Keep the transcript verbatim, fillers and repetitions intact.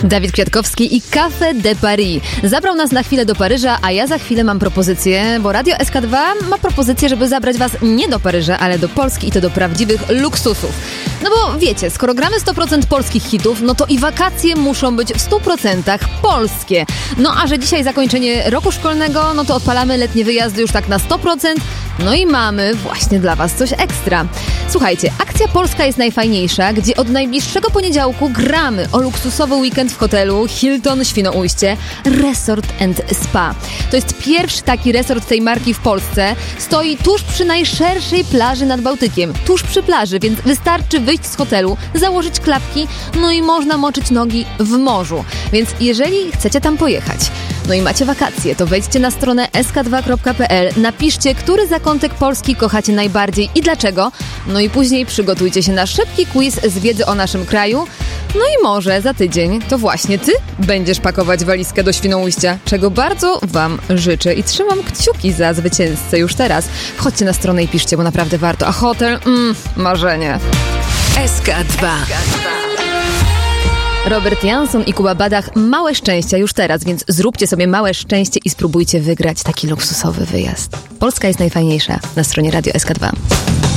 Dawid Kwiatkowski i Café de Paris. Zabrał nas na chwilę do Paryża, a ja za chwilę mam propozycję, bo Radio S K dwa ma propozycję, żeby zabrać was nie do Paryża, ale do Polski i to do prawdziwych luksusów. No bo wiecie, skoro gramy sto procent polskich hitów, no to i wakacje muszą być w stu procentach polskie. No a że dzisiaj zakończenie roku szkolnego, no to odpalamy letnie wyjazdy już tak na sto procent. No i mamy właśnie dla was coś ekstra. Słuchajcie, akcja Polska jest najfajniejsza, gdzie od najbliższego poniedziałku gramy o luksusowy weekend w hotelu Hilton Świnoujście Resort and Spa. To jest pierwszy taki resort tej marki w Polsce. Stoi tuż przy najszerszej plaży nad Bałtykiem. Tuż przy plaży, więc wystarczy wyjść z hotelu, założyć klapki, no i można moczyć nogi w morzu. Więc jeżeli chcecie tam pojechać, no i macie wakacje, to wejdźcie na stronę s k dwa kropka p l, napiszcie, który zakątek Polski kochacie najbardziej i dlaczego. No i później przygotujcie się na szybki quiz z wiedzy o naszym kraju. No i może za tydzień to właśnie ty będziesz pakować walizkę do Świnoujścia, czego bardzo wam życzę i trzymam kciuki za zwycięzcę już teraz. Wchodźcie na stronę i piszcie, bo naprawdę warto. A hotel? Mmm, marzenie. S K dwa. Robert Jansson i Kuba Badach, małe szczęścia już teraz, więc zróbcie sobie małe szczęście i spróbujcie wygrać taki luksusowy wyjazd. Polska jest najfajniejsza na stronie Radio S K dwa.